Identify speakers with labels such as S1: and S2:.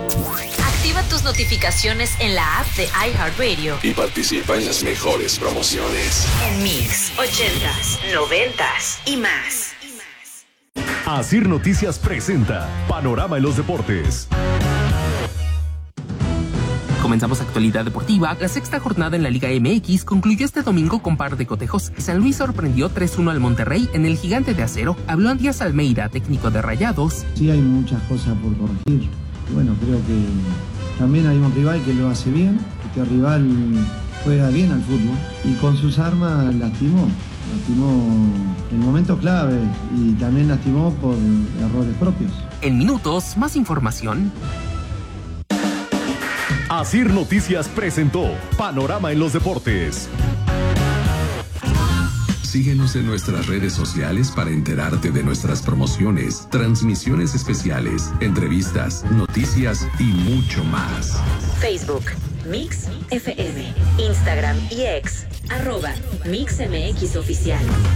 S1: Activa tus notificaciones en la app de iHeartRadio
S2: y participa en las mejores promociones.
S1: En Mix, 80s, 90s y más.
S3: Asir Noticias presenta Panorama en los Deportes.
S4: Comenzamos actualidad deportiva. La sexta jornada en la Liga MX concluyó este domingo con par de cotejos. San Luis sorprendió 3-1 al Monterrey en el Gigante de Acero. Habló Andías Almeida, técnico de Rayados.
S5: Sí, hay muchas cosas por corregir. Bueno, creo que también hay un rival que lo hace bien. Este rival juega bien al fútbol y con sus armas lastimó en momentos clave y también lastimó por errores propios.
S4: En minutos, más información.
S3: Asir Noticias presentó Panorama en los Deportes.
S2: Síguenos en nuestras redes sociales para enterarte de nuestras promociones, transmisiones especiales, entrevistas, noticias y mucho más.
S1: Facebook, Mix FM, Instagram y X, @MixMX Oficial.